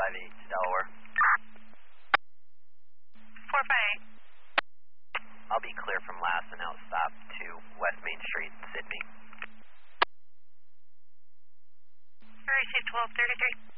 458 to Delaware. 458. I'll be clear from last and now stop to West Main Street, Sydney. Received 1233.